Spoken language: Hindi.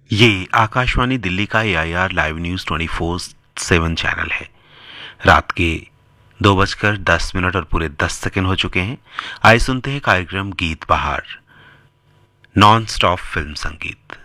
ये आकाशवाणी दिल्ली का AIR लाइव न्यूज 24/7 चैनल है। रात के 2:10 और पूरे 10 सेकंड हो चुके हैं। आइए सुनते हैं कार्यक्रम गीत बहार, नॉन स्टॉप फिल्म संगीत।